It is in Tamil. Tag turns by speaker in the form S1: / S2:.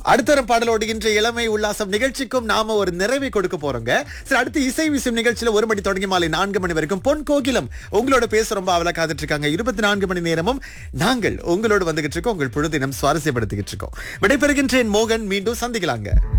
S1: அடுத்த ஒரு பாடலோடு இன்றைய இளமை உல்லாசம் நிகழ்ச்சிக்கும் நாம ஒரு நிறைவை கொடுக்க போறோங்க. சரி, அடுத்து இசை விசும் நிகழ்ச்சியில 1 மணி தொடங்கி மாலை 4 மணி வரைக்கும் பொன் கோகிலம் உங்களோட பேச ரொம்ப அவளை காத்துட்டு இருக்காங்க. 24 மணி நேரமும் நாங்கள் உங்களோடு வந்துகிட்டு இருக்கோம். உங்கள் பொழுதினம் சுவாரஸ்யப்படுத்திக்கிட்டு இருக்கோம். விடைபெறுகின்றேன் மோகன். மீண்டும் சந்திக்கலாங்க.